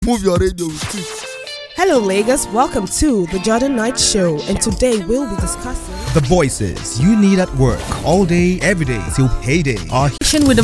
Move your radio with it. Hello, Lagos. Welcome to the Jordan Knight Show, and today we'll be discussing the voices you need at work all day, every day till payday. With the